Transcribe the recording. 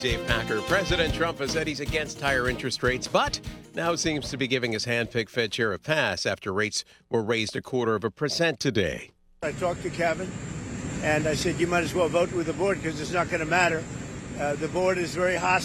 Dave Packer. President Trump has said he's against higher interest rates, but now seems to be giving his hand-picked Fed chair a pass after rates were raised 0.25% today. I talked to Kevin, and I said, you might as well vote with the board because it's not going to matter. The board is very hostile.